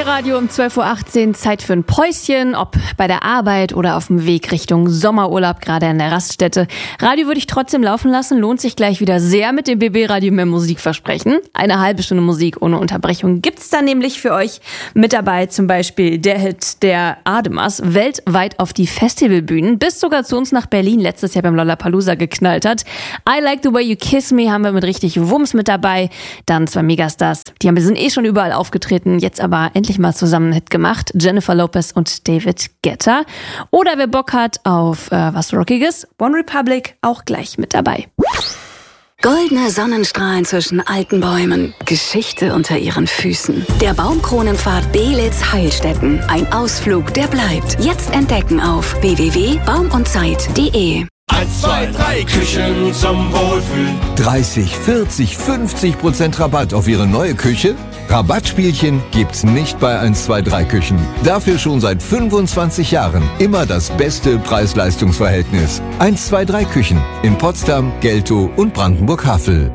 BB-Radio um 12.18 Uhr, Zeit für ein Päuschen, ob bei der Arbeit oder auf dem Weg Richtung Sommerurlaub, gerade an der Raststätte. Radio würde ich trotzdem laufen lassen, lohnt sich gleich wieder sehr mit dem BB-Radio mehr Musik versprechen. Eine halbe Stunde Musik ohne Unterbrechung gibt's da nämlich für euch mit dabei, zum Beispiel der Hit der Ademers, weltweit auf die Festivalbühnen, bis sogar zu uns nach Berlin letztes Jahr beim Lollapalooza geknallt hat. I Like the Way You Kiss Me haben wir mit richtig Wumms mit dabei. Dann zwei Megastars, die sind schon überall aufgetreten, jetzt aber endlich mal zusammen einen Hit gemacht. Jennifer Lopez und David Guetta. Oder wer Bock hat auf was Rockiges, One Republic auch gleich mit dabei. Goldene Sonnenstrahlen zwischen alten Bäumen, Geschichte unter ihren Füßen. Der Baumkronenpfad Belitz-Heilstätten. Ein Ausflug, der bleibt. Jetzt entdecken auf www.baumundzeit.de. 1, 2, 3 Küchen zum Wohlfühlen. 30, 40, 50% Rabatt auf Ihre neue Küche? Rabattspielchen gibt's nicht bei 1, 2, 3 Küchen. Dafür schon seit 25 Jahren immer das beste Preis-Leistungs-Verhältnis. 1, 2, 3 Küchen in Potsdam, Geltow und Brandenburg-Havel.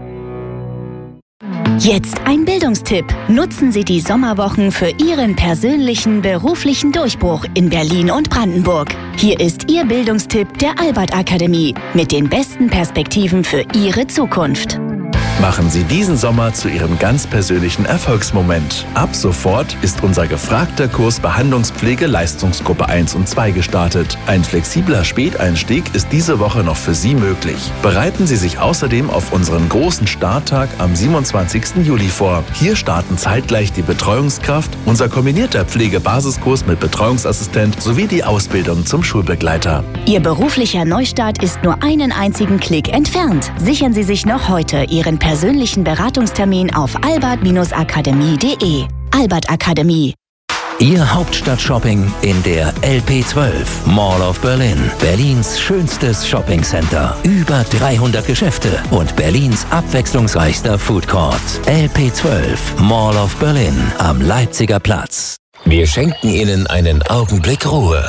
Jetzt ein Bildungstipp. Nutzen Sie die Sommerwochen für Ihren persönlichen beruflichen Durchbruch in Berlin und Brandenburg. Hier ist Ihr Bildungstipp der Albert-Akademie mit den besten Perspektiven für Ihre Zukunft. Machen Sie diesen Sommer zu Ihrem ganz persönlichen Erfolgsmoment. Ab sofort ist unser gefragter Kurs Behandlungspflege Leistungsgruppe 1 und 2 gestartet. Ein flexibler Späteinstieg ist diese Woche noch für Sie möglich. Bereiten Sie sich außerdem auf unseren großen Starttag am 27. Juli vor. Hier starten zeitgleich die Betreuungskraft, unser kombinierter Pflegebasiskurs mit Betreuungsassistent sowie die Ausbildung zum Schulbegleiter. Ihr beruflicher Neustart ist nur einen einzigen Klick entfernt. Sichern Sie sich noch heute Ihren persönlichen Beratungstermin auf albert-akademie.de. Albert Akademie. Ihr Hauptstadt-Shopping in der LP12 Mall of Berlin. Berlins schönstes Shoppingcenter. Über 300 Geschäfte und Berlins abwechslungsreichster Foodcourt. LP12 Mall of Berlin am Leipziger Platz. Wir schenken Ihnen einen Augenblick Ruhe.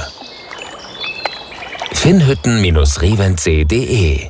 Finnhütten-reventsee.de.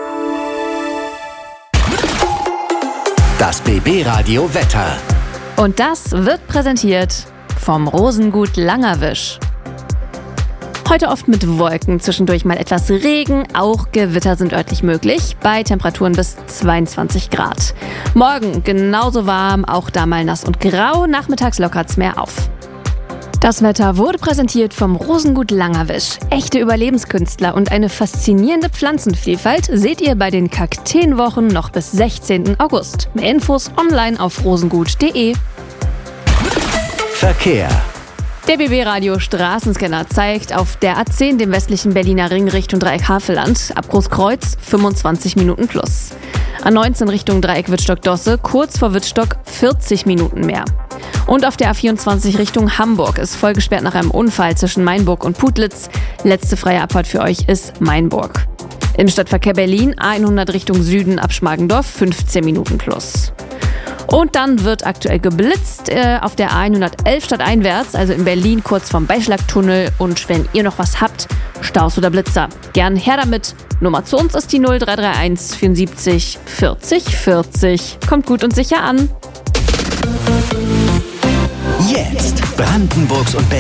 Das BB-Radio Wetter. Und das wird präsentiert vom Rosengut Langerwisch. Heute oft mit Wolken, zwischendurch mal etwas Regen, auch Gewitter sind örtlich möglich, bei Temperaturen bis 22 Grad. Morgen genauso warm, auch da mal nass und grau, nachmittags lockert's mehr auf. Das Wetter wurde präsentiert vom Rosengut Langerwisch. Echte Überlebenskünstler und eine faszinierende Pflanzenvielfalt seht ihr bei den Kakteenwochen noch bis 16. August. Mehr Infos online auf rosengut.de. Verkehr. Der BB-Radio Straßenscanner zeigt auf der A10 dem westlichen Berliner Ring Richtung Dreieck Havelland ab Großkreuz 25 Minuten plus. A19 Richtung Dreieck Wittstock-Dosse kurz vor Wittstock 40 Minuten mehr. Und auf der A24 Richtung Hamburg ist voll gesperrt nach einem Unfall zwischen Mainburg und Putlitz. Letzte freie Abfahrt für euch ist Mainburg. Im Stadtverkehr Berlin A100 Richtung Süden ab Schmargendorf 15 Minuten plus. Und dann wird aktuell geblitzt auf der A111 stadteinwärts, also in Berlin kurz vorm Beischlagtunnel. Und wenn ihr noch was habt, Staus oder Blitzer, gern her damit. Nummer zu uns ist die 0331 74 40 40. Kommt gut und sicher an. Jetzt Brandenburgs und